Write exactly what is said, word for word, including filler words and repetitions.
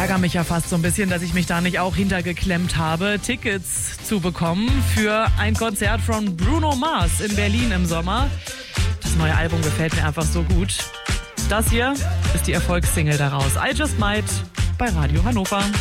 ärgere mich ja fast so ein bisschen, dass ich mich da nicht auch hintergeklemmt habe, Tickets zu bekommen für ein Konzert von Bruno Mars in Berlin im Sommer. Das neue Album gefällt mir einfach so gut. Das hier ist die Erfolgssingle daraus. I Just Might bei Radio Hannover.